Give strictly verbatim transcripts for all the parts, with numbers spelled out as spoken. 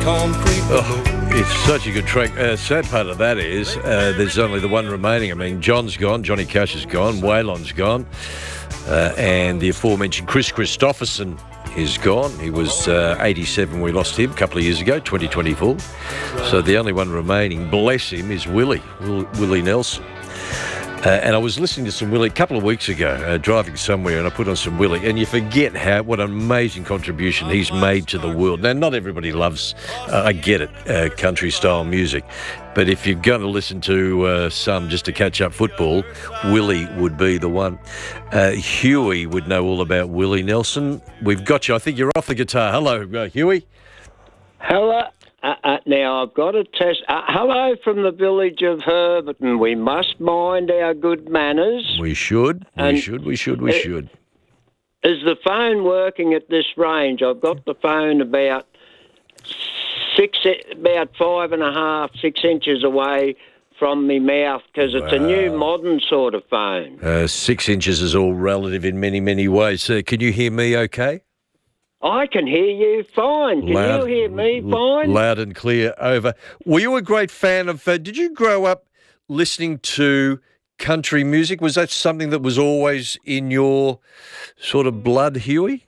concrete below. Oh, it's such a good track. Uh, sad part of that is uh, there's only the one remaining. I mean, John's gone, Johnny Cash is gone, Waylon's gone, uh, and the aforementioned Chris Christopherson is gone. He was uh, eighty-seven when we lost him a couple of years ago, twenty twenty-four. So the only one remaining, bless him, is Willie, Will, Willie Nelson. Uh, and I was listening to some Willie a couple of weeks ago, uh, driving somewhere, and I put on some Willie, and you forget how what an amazing contribution he's made to the world. Now, not everybody loves, uh, I get it, uh, country-style music, but if you're going to listen to uh, some just to catch up football, Willie would be the one. Uh, Huey would know all about Willie Nelson. We've got you. I think you're off the guitar. Hello, uh, Huey. Hello. Uh, uh, now, I've got to test... Uh, hello from the village of Herberton. We must mind our good manners. We should. We And should. We should. We it- should. Is the phone working at this range? I've got the phone about six, about five and a half, six inches away from me mouth because it's a new modern sort of phone. Uh, six inches is all relative in many, many ways. Uh, can you hear me okay? I can hear you fine. Can Loud- you hear me l- fine? Loud and clear, over. Were you a great fan of, uh, did you grow up listening to country music? Was that something that was always in your sort of blood, Huey?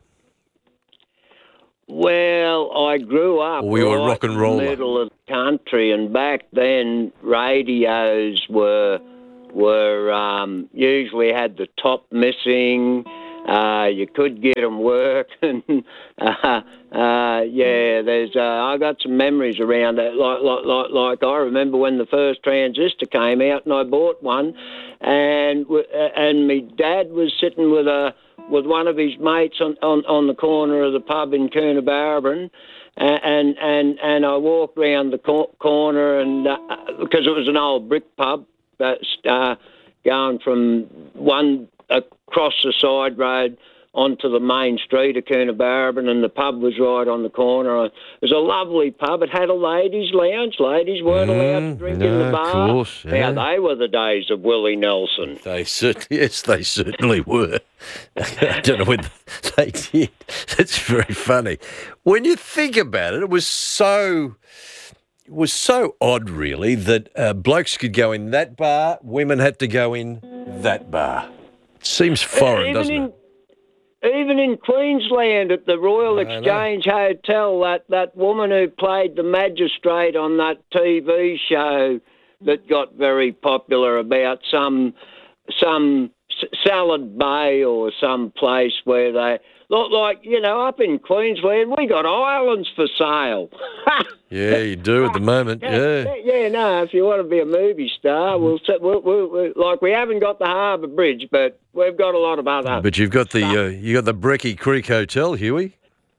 Well, I grew up Or were you a right rock and in the roller? middle of the country, and back then radios were were um, usually had the top missing. Uh, you could get them working. uh, uh, yeah, there's. Uh, I got some memories around that. Like, like, like, like I remember when the first transistor came out, and I bought one, and w- and my dad was sitting with a with one of his mates on, on, on the corner of the pub in Coonabarabran, and and and I walked round the cor- corner, and uh, because it was an old brick pub, that's uh, going from one across the side road onto the main street of Coonabarabran, and the pub was right on the corner. It was a lovely pub. It had a ladies' lounge. Ladies weren't allowed to drink in no, the of bar. course, yeah. Now, they were the days of Willie Nelson. They certainly, yes, they certainly were. I don't know whether they did. That's very funny. When you think about it, it was so... It was so odd, really, that uh, blokes could go in that bar, women had to go in that bar. Seems foreign, even doesn't in, it? Even in Queensland at the Royal I know. Exchange Hotel, that, that woman who played the magistrate on that T V show that got very popular about some some s- salad bay or some place where they... Look, like, you know, up in Queensland, we got islands for sale. Yeah, you do at the moment, yeah. Yeah, no, if you want to be a movie star, we'll, sit- we'll, we'll, we'll like, we haven't got the Harbour Bridge, but we've got a lot of other... But you've got the uh, you got the Brecky Creek Hotel, Huey.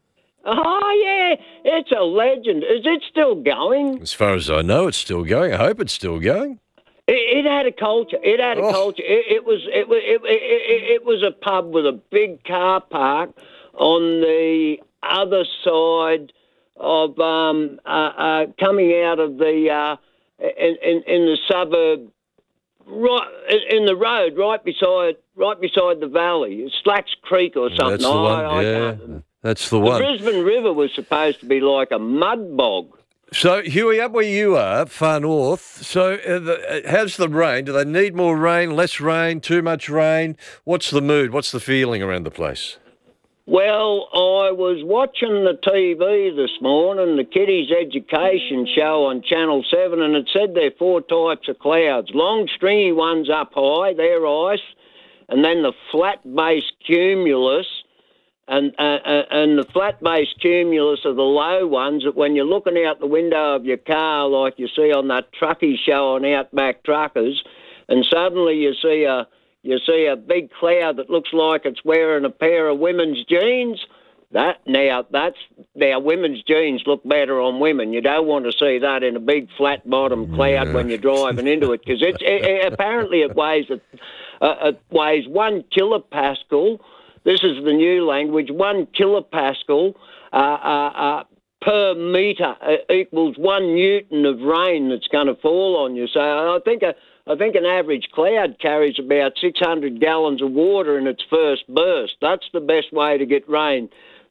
Oh, yeah, it's a legend. Is it still going? As far as I know, it's still going. I hope it's still going. It, it had a culture. It had a Oh. culture. It, it was it, was- it, it, it, it was a pub with a big car park on the other side of um, uh, uh, coming out of the uh, in, in in the suburb, right in in the road, right beside right beside the valley, Slacks Creek or something. That's the I- one. I Yeah, can't- that's the The one. Brisbane River was supposed to be like a mud bog. So, Huey, up where you are, far north, so uh, the, uh, how's the rain? Do they need more rain, less rain, too much rain? What's the mood? What's the feeling around the place? Well, I was watching the T V this morning, the Kiddies Education show on Channel seven, and it said there are four types of clouds. Long, stringy ones up high, they're ice, and then the flat-based cumulus, and uh, uh, and the flat-based cumulus are the low ones that when you're looking out the window of your car, like you see on that truckie show on Outback Truckers, and suddenly you see a you see a big cloud that looks like it's wearing a pair of women's jeans. That now that's now women's jeans look better on women. You don't want to see that in a big flat bottom cloud when you're driving into it, because it's it, it, apparently it weighs a, uh, it weighs one kilopascal. This is the new language. One kilopascal uh, uh, uh, per metre uh, equals one newton of rain that's going to fall on you. So I think a I think an average cloud carries about six hundred gallons of water in its first burst. That's the best way to get rain.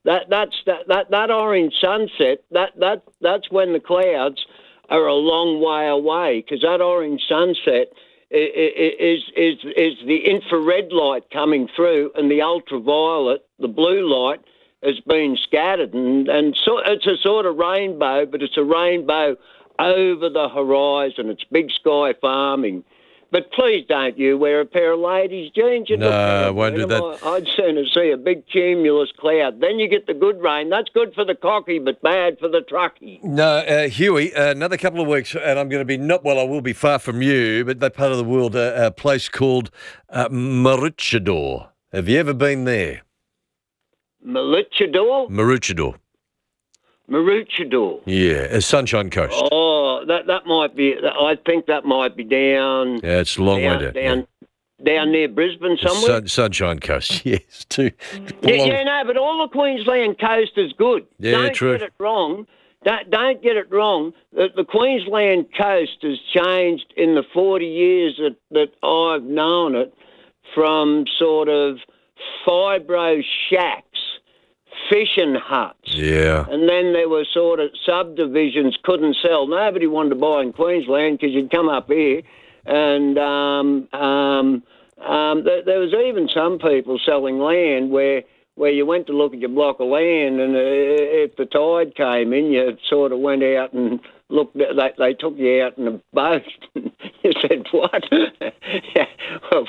that that's that, that, that orange sunset, that, that that's when the clouds are a long way away, because that orange sunset is, is, is the infrared light coming through, and the ultraviolet, the blue light, has been scattered. And, and so it's a sort of rainbow, but it's a rainbow over the horizon. It's big sky farming. But please don't you wear a pair of ladies' jeans. You No, I won't do that. I'd sooner see a big cumulus cloud. Then you get the good rain. That's good for the cocky, but bad for the trucky. No, uh, Huey, uh, another couple of weeks, and I'm going to be not, well, I will be far from you, but that part of the world, uh, a place called uh, Maroochydore. Have you ever been there? Maroochydore? Maroochydore. Maroochydore. Yeah, uh, Sunshine Coast. Oh, that that might be. I think that might be down. Yeah, it's a long down, way down. Down, down near Brisbane somewhere. Sun, Sunshine Coast. Yes, too. Yeah, long. yeah, no, but all the Queensland coast is good. Yeah, don't true. get it wrong. Don't, don't get it wrong. The, the Queensland coast has changed in the forty years that, that I've known it, from sort of fibro shacks, fishing huts. Yeah. And then there were sort of subdivisions couldn't sell. Nobody wanted to buy in Queensland because you'd come up here and um, um, um, th- there was even some people selling land where where you went to look at your block of land, and uh, if the tide came in, you sort of went out and looked. They, they took you out in a boat. You said, what? yeah, well,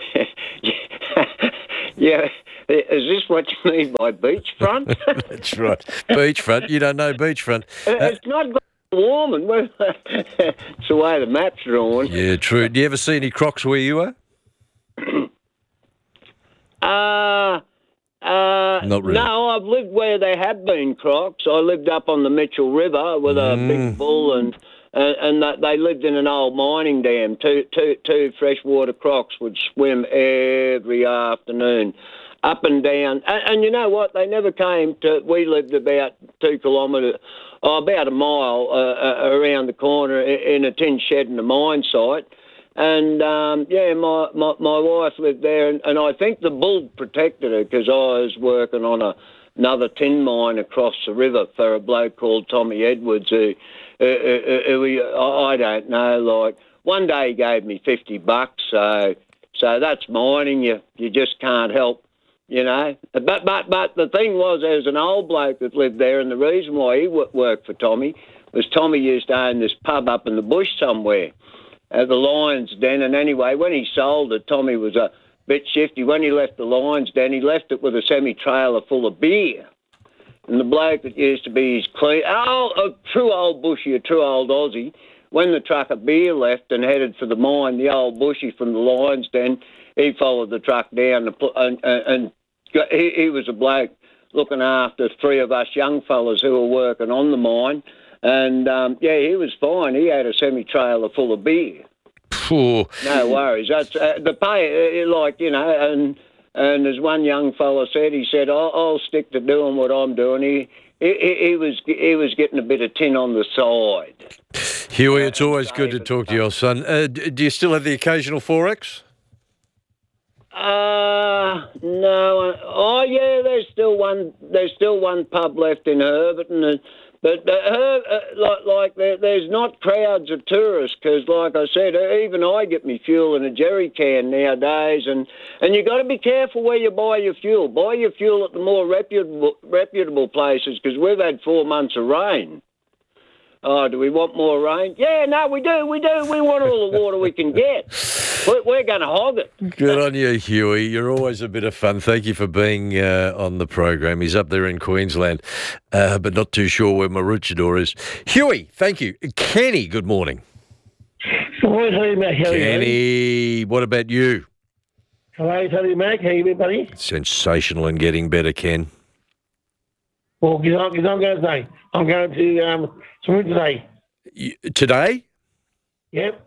yeah. Is this what you mean by beachfront? That's right. Beachfront. You don't know beachfront. Uh, it's not warming. It's the way the map's drawn. Yeah, true. Do you ever see any crocs where you are? Uh, uh, Not really. No, I've lived where there have been crocs. I lived up on the Mitchell River with a Mm. big bull, and and, and they lived in an old mining dam. Two, two, two freshwater crocs would swim every afternoon, up and down. And, and you know what? They never came to. We lived about two kilometres, oh, about a mile uh, uh, around the corner in a tin shed in a mine site. And, um, yeah, my, my, my wife lived there, and, and I think the bull protected her, because I was working on a, another tin mine across the river for a bloke called Tommy Edwards, who, uh, uh, who he, I don't know, like, one day he gave me fifty bucks, so so that's mining. You, you just can't help, you know. But, but, but the thing was, there was an old bloke that lived there, and the reason why he w- worked for Tommy was Tommy used to own this pub up in the bush somewhere, at the Lions Den. And anyway, when he sold it, Tommy was a bit shifty. When he left the Lions Den, he left it with a semi-trailer full of beer. And the bloke that used to be his clean, oh, a true old bushy, a true old Aussie, when the truck of beer left and headed for the mine, the old bushy from the Lions Den, he followed the truck down and, and, and he, he was a bloke looking after three of us young fellas who were working on the mine. And, um, yeah, he was fine. He had a semi-trailer full of beer. Phew. No worries. That's uh, the pay, uh, like, you know, and and as one young fella said, he said, I'll, I'll stick to doing what I'm doing. He, he he was he was getting a bit of tin on the side. Huey, it's always good to talk to your son. Uh, d- do you still have the occasional Forex? Uh, no. uh, Oh, yeah, there's still one There's still one pub left in Herberton, and But uh, her, uh, like, like there, there's not crowds of tourists, because, like I said, even I get me fuel in a jerry can nowadays, and, and you got to be careful where you buy your fuel. Buy your fuel at the more reputable reputable places, because we've had four months of rain. Oh, do we want more rain? Yeah, no, we do, we do. We want all the water we can get. We're, we're going to hog it. Good on you, Huey. You're always a bit of fun. Thank you for being uh, on the program. He's up there in Queensland, uh, but not too sure where Maroochydore is. Huey, thank you. Kenny, good morning. Hello, how are you, Mac? How are you? Kenny, what about you? Hello, how are you, Mac? How are you, buddy? Sensational and getting better, Ken. Well, because I'm, 'cause I'm going today. I'm going to um, swim today. You, today? Yep.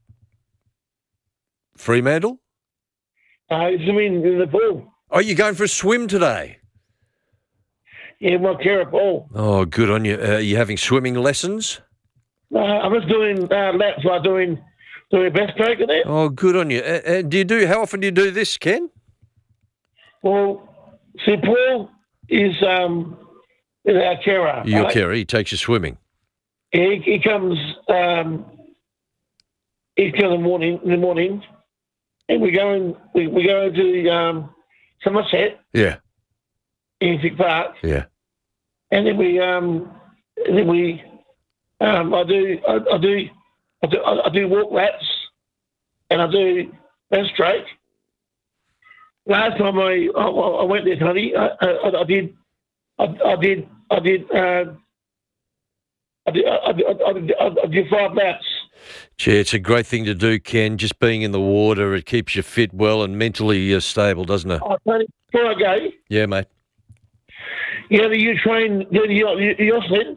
Fremantle? Uh, swimming in the pool. Oh, you're going for a swim today? Yeah, my care pool. Oh, good on you. Uh, are you having swimming lessons? Uh, I'm just doing uh, laps, like doing doing a breaststroke in it. Oh, good on you. Uh, uh, do you do? How often do you do this, Ken? Well, see, Paul, is um, is our carer. Your right? carer, he takes you swimming. He, he comes. Um, he comes in the morning. In the morning, and we go in. We, we go into um, Somerset Yeah, in Vic Park, yeah. and then we um, and then we um, I do I, I do I do I, I do walk laps, and I do breaststroke. Last time I I, I went there, honey, I, I, I did I, I did I did uh, I did I, did, I, did, I did five laps. Gee, it's a great thing to do, Ken. Just being in the water, it keeps you fit, well, and mentally uh, stable, doesn't it? Oh, Tony, before I go, Yeah, mate. you know, you train the the the Oslin.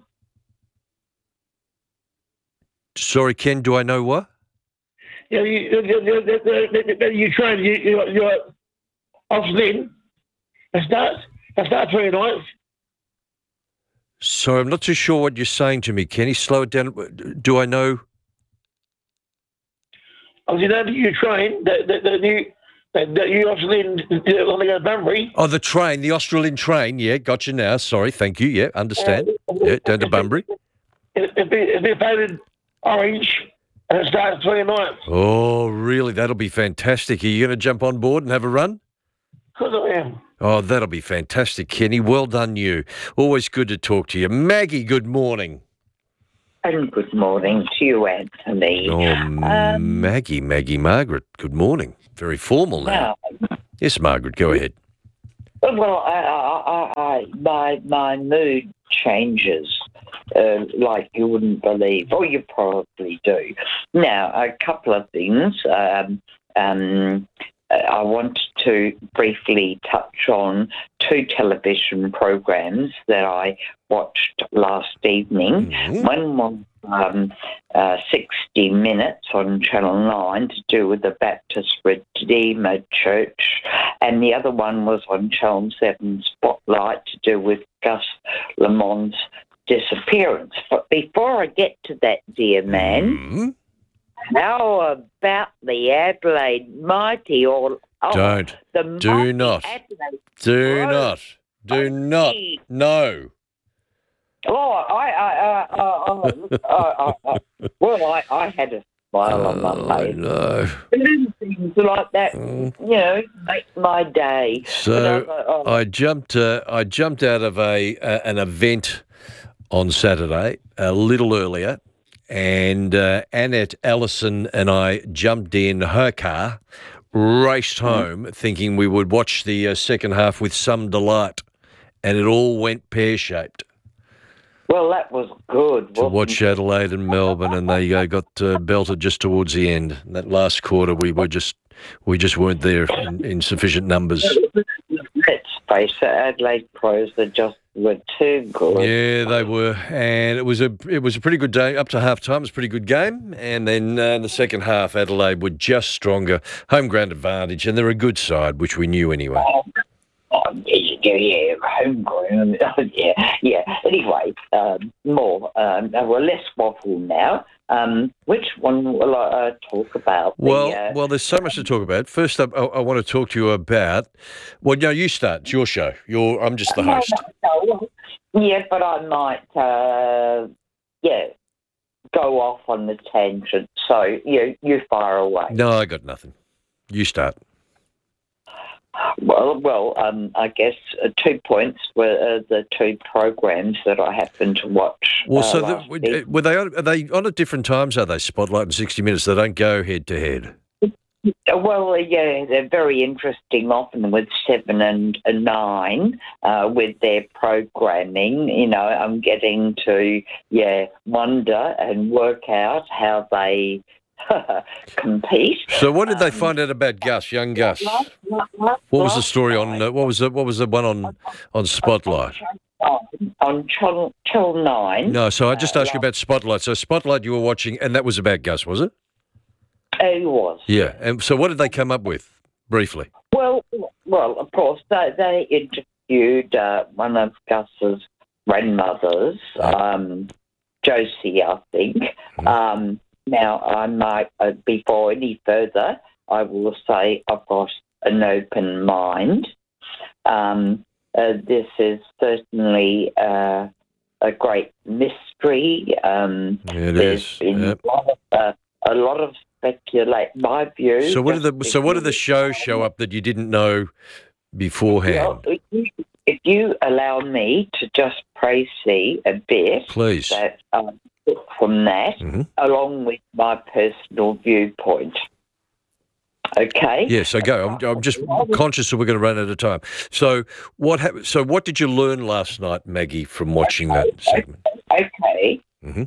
Sorry, Ken. Do I know what? You know, you you, you, you, you, you train you you you're Oslin. It starts it starts three nights. Sorry, I'm not too sure what you're saying to me, Kenny. Slow it down. Do I know? Oh, you know, you train the the, the new the, the you Oslin on the Bunbury. Oh, the train, the Australian train. Yeah, got you now. Sorry, thank you. Yeah, understand. Yeah, down to Bunbury. It, it, it's been painted orange, and it starts three nights. Oh, really? That'll be fantastic. Are you going to jump on board and have a run? Because I am. Oh, that'll be fantastic, Kenny. Well done, you. Always good to talk to you. Maggie, good morning. And good morning to you, Anthony. Oh, Um, Maggie, Maggie, Margaret, good morning. Very formal now. Now, Yes, Margaret, go ahead. well, I, I, I, I, my my mood changes uh, like you wouldn't believe, or you probably do. Now, a couple of things. Um, um, I wanted to briefly touch on two television programs that I watched last evening. Mhm. One was um, uh, sixty minutes on Channel nine to do with the Baptist Redeemer Church, and the other one was on Channel seven Spotlight to do with Gus Lamont's disappearance. But before I get to that, dear man, Mhm. how about the Adelaide Mighty? Or oh, Don't. the Do mighty not. Adelaide Do Crows. not. Do not. Mighty. No. Oh, I, I, I, I, I, I, I well, I, I had a smile on Oh, my face. no. Little things like that, Mm. you know, make my day. So But I, oh, I jumped. Uh, I jumped out of a uh, an event on Saturday a little earlier, and uh, Annette Ellison and I jumped in her car, raced home, thinking we would watch the uh, second half with some delight, and it all went pear shaped. well, that was good. To wasn't watch Adelaide and Melbourne, and they uh, got uh, belted just towards the end. That last quarter, we were just we just weren't there in, in sufficient numbers. it? Let's face it, Adelaide Crows are just were too good. Yeah, they were, and it was a it was a pretty good day up to half time. It was a pretty good game, and then uh, in the second half, Adelaide were just stronger, home ground advantage, and they're a good side, which we knew anyway. Oh, oh, yeah, yeah, yeah, homegrown. yeah, yeah. Anyway, um, more. Um, well, less waffle now. Um, which one will I uh, talk about? The, Well, uh, well, there's so much to talk about. First up, I, I want to talk to you about. Well, no, you start. It's your show. You're. I'm just the no, host. no, no. Yeah, but I might, uh, yeah, go off on the tangent. So you you fire away. No, I got nothing. You start. Well, well, um, I guess uh, two points were uh, the two programs that I happened to watch. Well, uh, so last the, week. were they on, are they on at different times? Are they Spotlight and sixty minutes? They don't go head to head. Uh, Well, yeah, they're very interesting, often with seven and uh, nine, uh, with their programming. You know, I'm getting to, yeah, wonder and work out how they compete. So, what did they Um, find out about Gus, young Gus? Last- last- What was the last story on? night, Uh, what was the what was the one on on Spotlight? On Channel Channel nine. No, so I just uh, asked you about Spotlight. So Spotlight, you were watching, and that was about Gus, was it? It was. Yeah. And so, what did they come up with briefly? Well, well, of course, they, they interviewed uh, one of Gus's grandmothers, um, Josie, I think. Um, now, I might, uh, before any further, I will say I've got an open mind. Um, uh, this is certainly uh, a great mystery. Um, It there's is. been Yep. a lot of, uh, a lot of speculate. My view. So what did just the so what did the if show show up that you didn't know you- beforehand? Well, if you, if you allow me to just précis a bit, Please. that um, from that, Mhm. along with my personal viewpoint. Okay. Yeah, so go. I'm, I'm just conscious that we're going to run out of time. So what hap- So what did you learn last night, Maggie, from watching that segment? Okay. Mhm.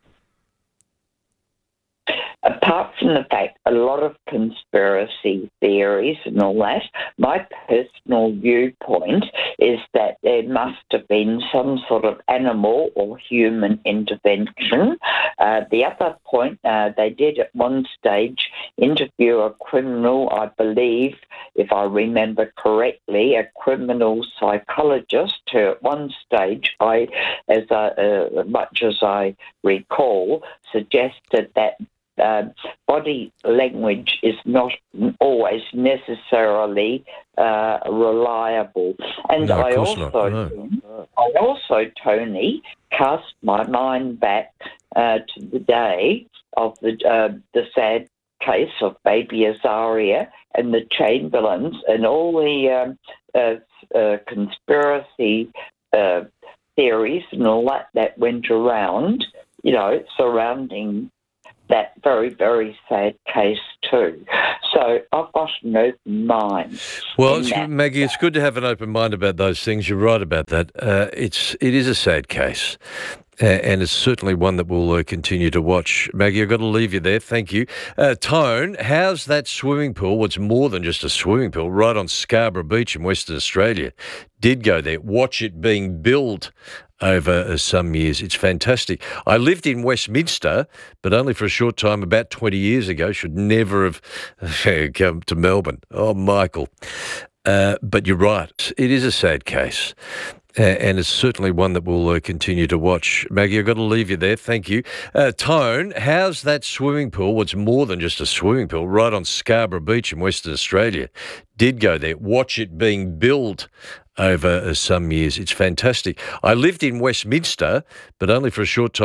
Apart from the fact a lot of conspiracy theories and all that, my personal viewpoint is that there must have been some sort of animal or human intervention. Uh, the other point, uh, they did at one stage interview a criminal, I believe, if I remember correctly, a criminal psychologist who at one stage, I, as I, uh, much as I recall, suggested that Uh, body language is not always necessarily uh, reliable. And No, of I course also, not, no. I also, Tony, cast my mind back uh, to the day of the uh, the sad case of baby Azaria and the Chamberlains and all the um, uh, uh, conspiracy uh, theories and all that that went around, you know, surrounding that very, very sad case too. So I've got an open mind. Well, in it's, that. Maggie, it's good to have an open mind about those things. You're right about that. Uh, it's it is a sad case, uh, and it's certainly one that we'll uh, continue to watch. Maggie, I've got to leave you there. Thank you. Uh, Tone, how's that swimming pool? What's more than just a swimming pool, right on Scarborough Beach in Western Australia. Did go there. Watch it being built over uh, some years. It's fantastic. I lived in Westminster, but only for a short time, about twenty years ago. Should never have come to Melbourne. Oh, Michael. Uh, but you're right. It is a sad case. Uh, and it's certainly one that we'll uh, continue to watch. Maggie, I've got to leave you there. Thank you. Uh, Tone, how's that swimming pool? What's more than just a swimming pool, right on Scarborough Beach in Western Australia. Did go there. Watch it being built over uh, some years. It's fantastic. I lived in Westminster, but only for a short time.